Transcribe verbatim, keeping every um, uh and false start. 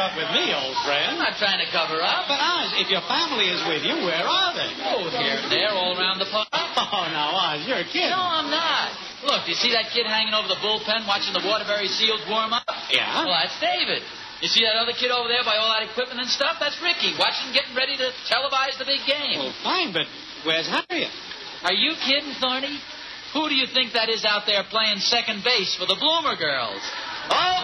up with me, old friend. I'm not trying to cover up. But, Oz, if your family is with you, where are they? Oh, here and there, all around the park. Oh, now, Oz, you're kidding. No, I'm not. Look, you see that kid hanging over the bullpen watching the Waterbury Seals warm up? Yeah? Well, that's David. You see that other kid over there by all that equipment and stuff? That's Ricky, watching, getting ready to televise the big game. Well, fine, but where's Harriet? Are you kidding, Thorny? Who do you think that is out there playing second base for the Bloomer Girls? Oh!